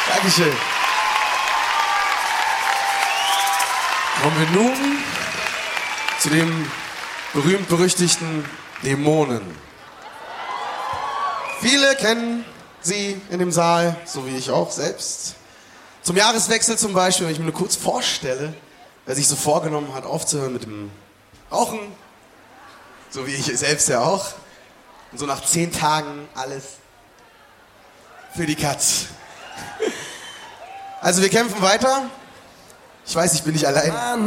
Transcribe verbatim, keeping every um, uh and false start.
Dankeschön. Kommen wir nun zu dem berühmt-berüchtigten Dämonen. Viele kennen sie in dem Saal, so wie ich auch selbst. Zum Jahreswechsel zum Beispiel, wenn ich mir nur kurz vorstelle, wer sich so vorgenommen hat, aufzuhören mit dem Rauchen, so wie ich selbst ja auch, und so nach zehn Tagen alles für die Katz. Also wir kämpfen weiter. Ich weiß, ich bin nicht allein.